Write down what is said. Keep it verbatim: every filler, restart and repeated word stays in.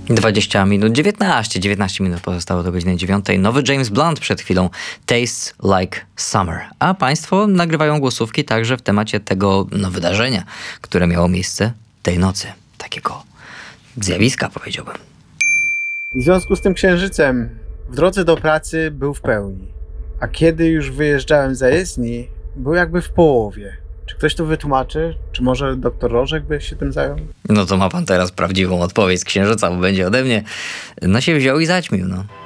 dwadzieścia minut, dziewiętnaście, dziewiętnaście minut pozostało do godziny dziewiątej. Nowy James Blunt przed chwilą, Tastes Like Summer. A państwo nagrywają głosówki także w temacie tego no, wydarzenia, które miało miejsce tej nocy. Takiego zjawiska, powiedziałbym. W związku z tym księżycem w drodze do pracy był w pełni. A kiedy już wyjeżdżałem za jezdni, był jakby w połowie. Czy ktoś to wytłumaczy? Czy może doktor Rożek by się tym zajął? No to ma pan teraz prawdziwą odpowiedź z księżyca, bo będzie ode mnie. No się wziął i zaćmił, no.